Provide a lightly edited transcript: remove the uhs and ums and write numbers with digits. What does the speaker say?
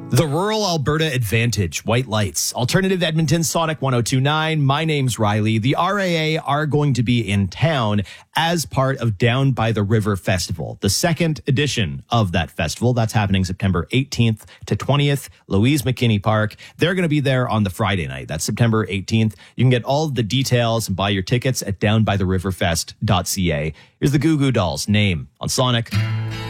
The Rural Alberta Advantage, White Lights, Alternative Edmonton, Sonic 1029. My name's Riley. The RAA are going to be in town as part of Down by the River Festival, the second edition of that festival. That's happening September 18th to 20th, Louise McKinney Park. They're going to be there on the Friday night. That's September 18th. You can get all the details and buy your tickets at downbytheriverfest.ca. Here's the Goo Goo Dolls, Name on Sonic.